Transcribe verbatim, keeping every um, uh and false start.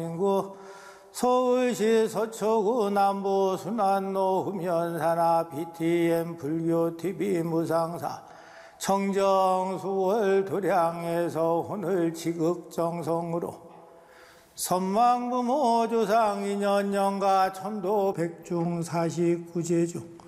인구 서울시 서초구 남부 순환로 흡연산하 비티엠 불교티비 무상사 청정수월 도량에서 오늘 지극정성으로 선망부모 조상 인연영가 천도 백중 사십구제 중